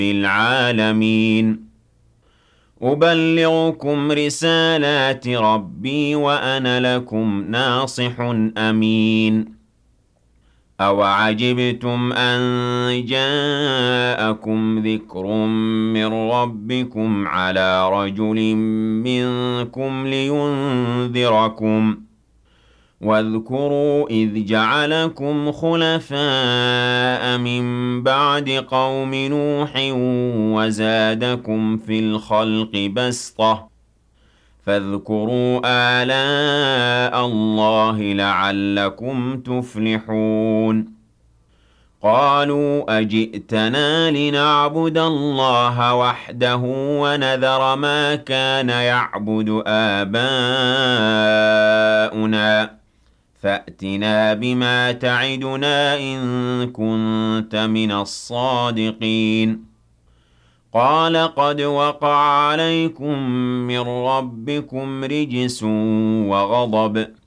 العالمين أبلغكم رسالات ربي وأنا لكم ناصح أمين أَوَعَجِبْتُمْ أَن جَاءَكُمْ ذِكْرٌ مِّن رَّبِّكُمْ عَلَىٰ رَجُلٍ مِّنكُمْ لِيُنذِرَكُمْ ۖ وَاذْكُرُوا إِذْ جَعَلَكُمْ خُلَفَاءَ مِن بَعْدِ قَوْمِ نُوحٍ وَزَادَكُمْ فِي الْخَلْقِ بَسْطَةً ۖ فاذكروا آلاء الله لعلكم تفلحون قالوا أجئتنا لنعبد الله وحده ونذر ما كان يعبد آباؤنا فأتنا بما تعدنا إن كنت من الصادقين قال قد وقع عليكم من ربكم رجس وغضب